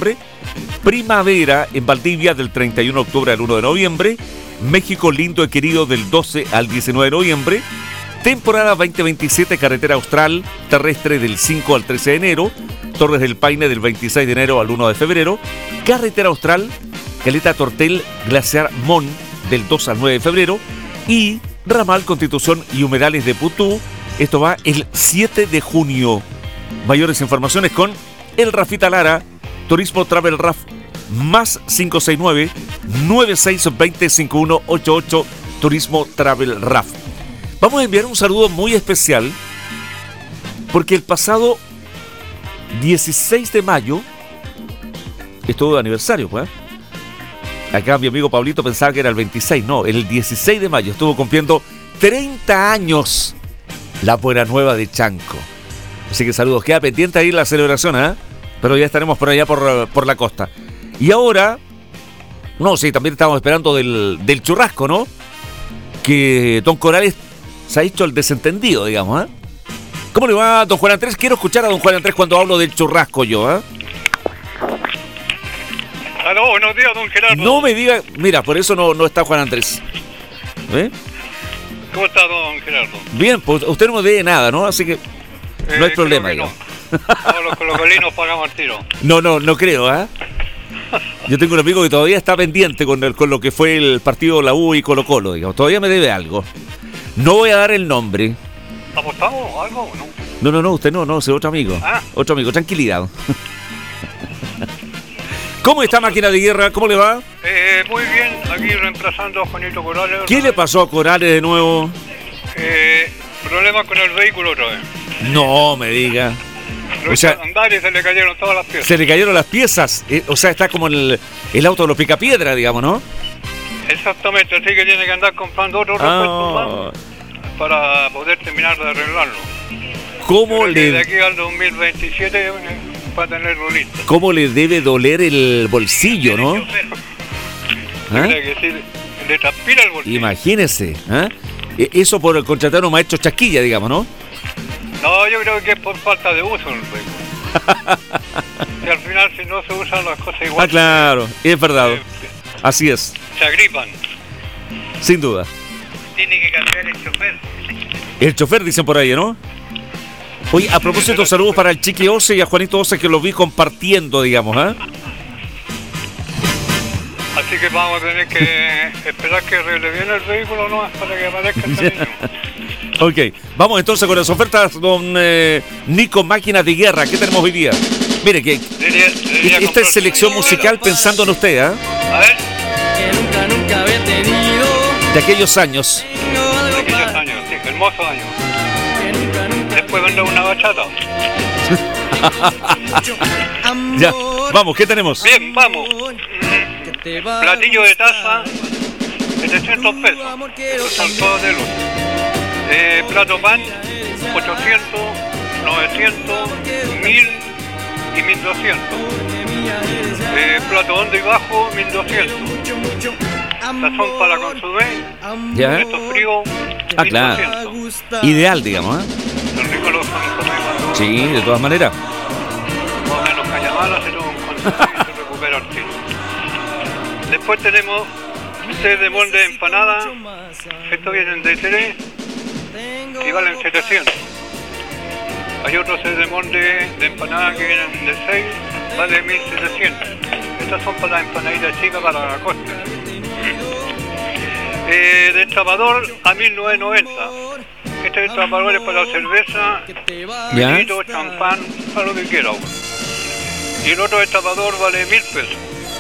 noviembre. Primavera en Valdivia del 31 de octubre al 1 de noviembre. México lindo y querido del 12 al 19 de noviembre. Temporada 2027 Carretera Austral terrestre del 5 al 13 de enero. Torres del Paine del 26 de enero al 1 de febrero. Carretera Austral Caleta Tortel Glaciar Mon del 2 al 9 de febrero. Y Ramal Constitución y Humedales de Putú. Esto va el 7 de junio. Mayores informaciones con el Rafita Lara, Turismo Travel Raf, más 569-9620-5188, Turismo Travel Raf. Vamos a enviar un saludo muy especial porque el pasado 16 de mayo estuvo de aniversario, pues. Acá mi amigo Pablito pensaba que era el 26, no, el 16 de mayo estuvo cumpliendo 30 años la Buena Nueva de Chanco. Así que saludos, queda pendiente ahí la celebración, ¿eh? Pero ya estaremos por allá por la costa. Y ahora, no, sí, también estamos esperando del churrasco, ¿no? Que don Corales se ha hecho el desentendido, digamos, ¿eh? ¿Cómo le va, don Juan Andrés? Quiero escuchar a don Juan Andrés cuando hablo del churrasco yo, ¿eh? Aló, buenos días, don Gerardo. No me diga, mira, por eso no está Juan Andrés. ¿Eh? ¿Cómo está, don Gerardo? Bien, pues usted no me debe nada, ¿no? Así que no hay problema, no. Todos los colocolinos pagamos el tiro. No creo, ¿ah? Yo tengo un amigo que todavía está pendiente con lo que fue el partido de la U y Colo-Colo, digamos. Todavía me debe algo. No voy a dar el nombre. ¿Apostamos algo o no? No, usted no, es otro amigo. Ah. Otro amigo, tranquilidad. ¿Cómo está, máquina de guerra? ¿Cómo le va? Muy bien, aquí reemplazando a Juanito Corales. ¿Qué le pasó a Corales de nuevo? Problemas con el vehículo otra vez. No me diga. O sea, andar y se le cayeron todas las piezas. Se le cayeron las piezas. O sea, está como el auto de los picapiedra, digamos, ¿no? Exactamente, así que tiene que andar comprando otro repuesto más para poder terminar de arreglarlo. ¿Cómo de aquí al 2027 para tenerlo listo. ¿Cómo le debe doler el bolsillo, no? Que sí, le transpira el bolsillo. Imagínese, ¿eh? Eso por contratar a un maestro chasquilla, digamos, ¿no? No, yo creo que es por falta de uso el vehículo. Y al final, si no se usan las cosas igual. Ah, claro, es verdad. Así es. Se agripan. Sin duda. Tiene que cambiar el chofer. El chofer, dicen por ahí, ¿no? Oye, a propósito, saludos para el Chiqui Ose y a Juanito Ose, que los vi compartiendo, digamos, ¿eh? Así que vamos a tener que esperar que arregle bien el vehículo, ¿no? Para que aparezca el niño. Ok, vamos entonces con las ofertas, don Nico, máquina de guerra. ¿Qué tenemos hoy día? Mire, que esta es selección musical pensando en usted, ¿eh? A ver. Que nunca había tenido. De aquellos años. De aquellos años, sí, hermosos años. Después vendrá una bachata. Ya, vamos, ¿qué tenemos? Bien, vamos. Platillo de taza, 700 pesos. Estos son todos de luz. Plato pan, 800, 900, 1000 y 1200. Plato hondo y bajo, 1200. Sazón para consumir. Ya. Esto frío, 1200. Ah, claro. Ideal, digamos, ¿eh? Son ricos los consomés. Sí, de todas maneras. Más o menos cañamalas, se lo se recupera el tiro. Después tenemos 6 de molde de empanada. Estos vienen de 3 y valen 700. Hay otros 6 de molde de empanada que vienen de 6, vale 1700. Estas son para las empanaditas chicas para la costa. Destapador a 1990. Este destapador es para cerveza, vinito, champán, para lo que quiera. Y el otro destapador vale 1000 pesos.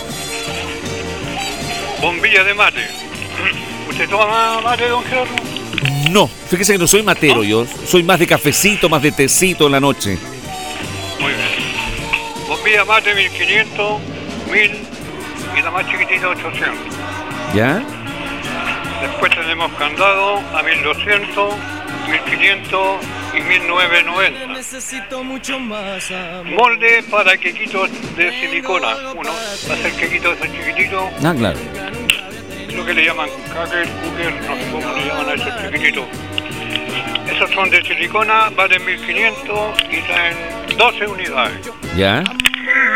Bombilla de mate. ¿Usted toma mate, don Gerardo? No, fíjese que no soy matero, ¿no? Yo soy más de cafecito, más de tecito en la noche. Muy bien. Bombilla mate 1500, 1000 y la más chiquitita 800. ¿Ya? Después tenemos candado a 1200, 1500 y 1990. Necesito mucho más amor. Molde para quequitos de silicona. Uno va a hacer quequitos de chiquititos. Ah, claro. Lo que le llaman cooker, no sé cómo le llaman a esos chiquititos. Esos son de silicona, valen 1500 y traen 12 unidades. ¿Ya?